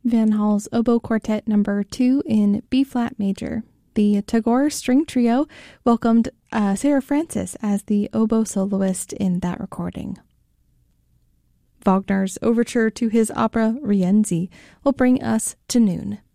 Van Hall's Oboe Quartet No. 2 in B-flat major. The Tagore String Trio welcomed Sarah Francis as the oboe soloist in that recording. Wagner's overture to his opera Rienzi will bring us to noon.